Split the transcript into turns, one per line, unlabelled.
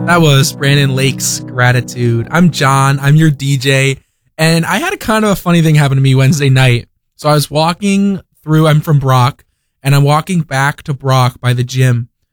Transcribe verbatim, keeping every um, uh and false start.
That was Brandon Lake's Gratitude. I'm John. I'm your D J. And I had a kind of a funny thing happen to me Wednesday night. So I was walking through, I'm from Brock, and I'm walking back to Brock by the gym.